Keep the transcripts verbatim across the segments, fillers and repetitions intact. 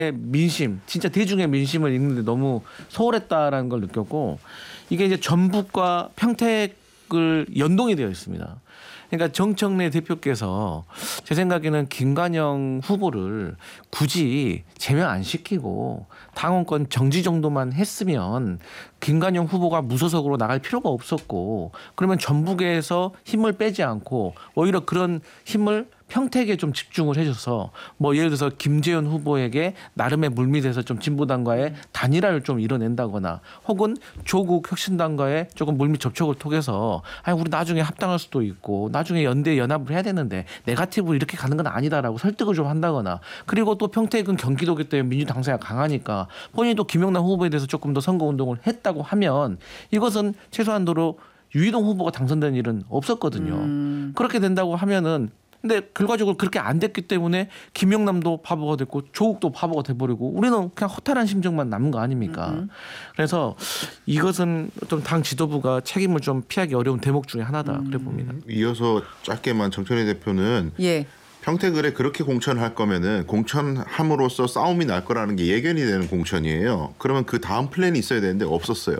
민심, 진짜 대중의 민심을 읽는데 너무 소홀했다라는 걸 느꼈고 이게 이제 전북과 평택을 연동이 되어 있습니다. 그러니까 정청래 대표께서 제 생각에는 김관영 후보를 굳이 제명 안 시키고 당원권 정지 정도만 했으면 김관영 후보가 무소속으로 나갈 필요가 없었고 그러면 전북에서 힘을 빼지 않고 오히려 그런 힘을 평택에 좀 집중을 해줘서 뭐 예를 들어서 김재현 후보에게 나름의 물밑에서 좀 진보당과의 단일화를 좀 이뤄낸다거나 혹은 조국 혁신당과의 조금 물밑 접촉을 통해서 아니 우리 나중에 합당할 수도 있고 나중에 연대 연합을 해야 되는데 네거티브로 이렇게 가는 건 아니다라고 설득을 좀 한다거나 그리고 또 평택은 경기도기 때문에 민주당사가 강하니까 본인도 김영남 후보에 대해서 조금 더 선거운동을 했다고 하면 이것은 최소한도로 유이동 후보가 당선된 일은 없었거든요. 음. 그렇게 된다고 하면은 근데 결과적으로 그렇게 안 됐기 때문에 김영남도 바보가 됐고 조국도 바보가 돼버리고 우리는 그냥 허탈한 심정만 남은 거 아닙니까? 음흠. 그래서 이것은 좀 당 지도부가 책임을 좀 피하기 어려운 대목 중에 하나다 음. 그래 봅니다. 이어서 짧게만 정청래 대표는 예. 평택을에 그렇게 공천할 거면은 공천함으로써 싸움이 날 거라는 게 예견이 되는 공천이에요. 그러면 그 다음 플랜이 있어야 되는데 없었어요.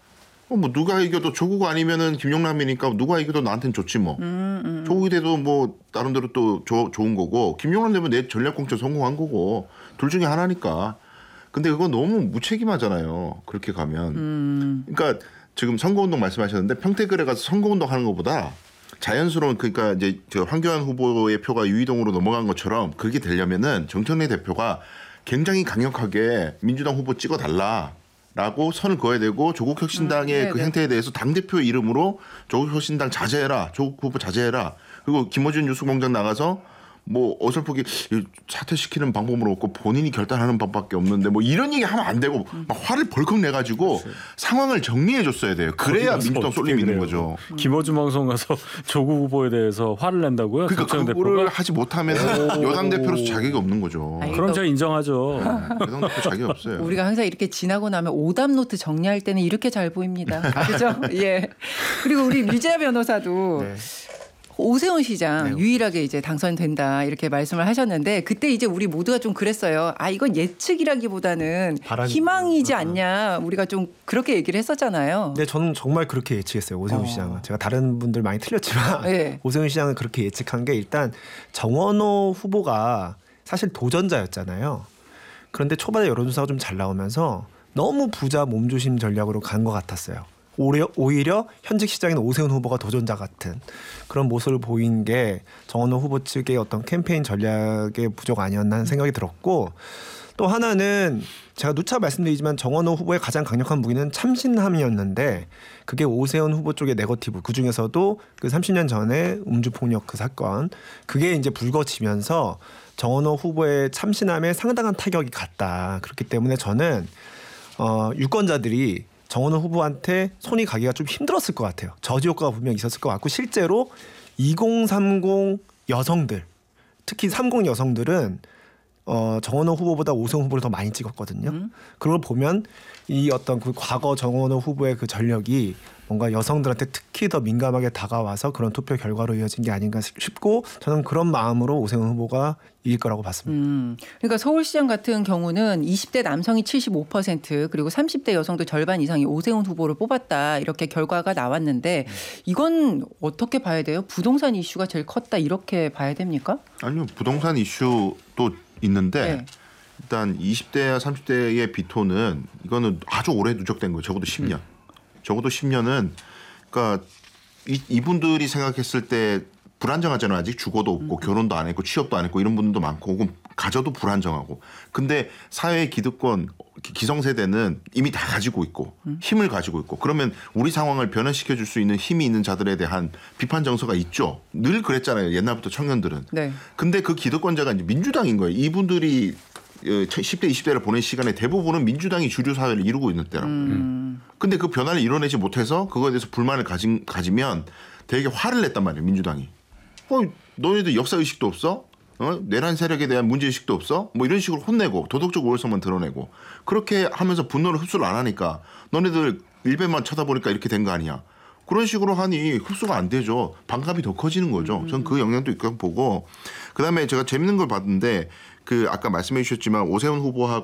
뭐 누가 이겨도 조국 아니면은 김용남이니까 누가 이겨도 나한테는 좋지 뭐. 음, 음. 조국이 돼도 뭐 나름대로 또 조, 좋은 거고 김용남 되면 내 전략공천 성공한 거고 둘 중에 하나니까. 근데 그거 너무 무책임하잖아요. 그렇게 가면. 음. 그러니까 지금 선거운동 말씀하셨는데 평택을에 가서 선거운동 하는 것보다 자연스러운 그러니까 이제 저 황교안 후보의 표가 유이동으로 넘어간 것처럼 그게 되려면은 정청래 대표가 굉장히 강력하게 민주당 후보 찍어달라. 라고 선을 그어야 되고 조국 혁신당의 음, 그 행태에 대해서 당대표 이름으로 조국 혁신당 자제해라. 조국 후보 자제해라. 그리고 김어준 뉴스공장 나가서 뭐 어설프게 사퇴시키는 방법은 없고 본인이 결단하는 방법밖에 없는데 뭐 이런 얘기 하면 안 되고 막 화를 벌컥 내가지고 그렇지. 상황을 정리해 줬어야 돼요. 그래야 민주당 쏠림이 있는 거죠. 음. 김어준 방송 가서 조국 후보에 대해서 화를 낸다고요? 그러니까 그거를 대표가? 하지 못하면 여당 대표로서 자격이 없는 거죠. 아니, 그럼 제가 인정하죠. 여당 대표 자격이 없어요. 우리가 항상 이렇게 지나고 나면 오답 노트 정리할 때는 이렇게 잘 보입니다. 그렇죠? 예. 그리고 우리 류지아 변호사도 네. 오세훈 시장 네. 유일하게 이제 당선된다 이렇게 말씀을 하셨는데 그때 이제 우리 모두가 좀 그랬어요. 아 이건 예측이라기보다는 바람... 희망이지 않냐 우리가 좀 그렇게 얘기를 했었잖아요. 네, 저는 정말 그렇게 예측했어요. 오세훈 어. 시장은 제가 다른 분들 많이 틀렸지만 네. 오세훈 시장은 그렇게 예측한 게 일단 정원호 후보가 사실 도전자였잖아요. 그런데 초반에 여론조사가 좀 잘 나오면서 너무 부자 몸조심 전략으로 간 것 같았어요. 오히려, 오히려 현직 시장인 오세훈 후보가 도전자 같은 그런 모습을 보인 게 정원호 후보 측의 어떤 캠페인 전략의 부족 아니었나 하는 생각이 들었고 또 하나는 제가 누차 말씀드리지만 정원호 후보의 가장 강력한 무기는 참신함이었는데 그게 오세훈 후보 쪽의 네거티브 그중에서도 그 삼십 년 전에 음주폭력 그 사건 그게 이제 불거지면서 정원호 후보의 참신함에 상당한 타격이 갔다. 그렇기 때문에 저는 어, 유권자들이 정원호 후보한테 손이 가기가 좀 힘들었을 것 같아요. 저지 효과가 분명히 있었을 것 같고 실제로 이공삼공 여성들 특히 삼십 여성들은 어, 정원호 후보보다 오세훈 후보를 더 많이 찍었거든요. 음. 그걸 보면 이 어떤 그 과거 정원호 후보의 그 전력이 뭔가 여성들한테 특히 더 민감하게 다가와서 그런 투표 결과로 이어진 게 아닌가 싶고 저는 그런 마음으로 오세훈 후보가 이길 거라고 봤습니다. 음, 그러니까 서울시장 같은 경우는 이십 대 남성이 칠십오 퍼센트 그리고 삼십 대 여성도 절반 이상이 오세훈 후보를 뽑았다 이렇게 결과가 나왔는데 이건 어떻게 봐야 돼요? 부동산 이슈가 제일 컸다 이렇게 봐야 됩니까? 아니요. 부동산 이슈도 있는데 네. 일단 이십 대와 삼십 대의 비토는 이거는 아주 오래 누적된 거예요. 적어도 십 년. 음. 적어도 십 년은 그러니까 이, 이분들이 생각했을 때 불안정하잖아요. 아직 주거도 없고 음. 결혼도 안 했고 취업도 안 했고 이런 분들도 많고 혹은 가져도 불안정하고. 근데 사회의 기득권 기성세대는 이미 다 가지고 있고 음. 힘을 가지고 있고 그러면 우리 상황을 변화시켜줄 수 있는 힘이 있는 자들에 대한 비판 정서가 있죠. 늘 그랬잖아요. 옛날부터 청년들은. 네. 근데 그 기득권자가 이제 민주당인 거예요. 이분들이 십 대 이십 대를 보낸 시간에 대부분은 민주당이 주류 사회를 이루고 있는 때라고. 음. 근데 그 변화를 이뤄내지 못해서 그거에 대해서 불만을 가진, 가지면 되게 화를 냈단 말이에요. 민주당이. 어, 너희들 역사의식도 없어? 어? 내란 세력에 대한 문제의식도 없어? 뭐 이런 식으로 혼내고 도덕적 우월성만 드러내고 그렇게 하면서 분노를 흡수를 안 하니까 너네들 일배만 쳐다보니까 이렇게 된 거 아니야. 그런 식으로 하니 흡수가 안 되죠. 반감이 더 커지는 거죠. 전 그 영향도 있다고 보고 그다음에 제가 재밌는 걸 봤는데 그 아까 말씀해 주셨지만 오세훈 후보하고